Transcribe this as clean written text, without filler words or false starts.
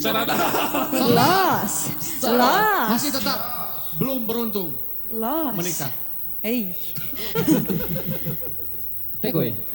Lost. Masih tetap belum beruntung Lost. menikah. Hey. Tegoy.